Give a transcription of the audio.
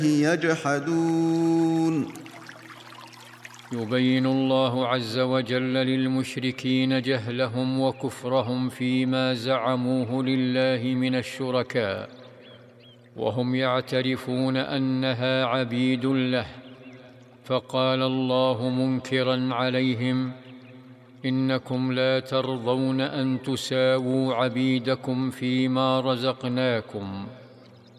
يجحدون. يبين الله عز وجل للمشركين جهلهم وكفرهم فيما زعموه لله من الشركاء، وهم يعترفون أنها عبيد له. فقال الله منكرا عليهم: إنكم لا ترضون أن تساووا عبيدكم فيما رزقناكم.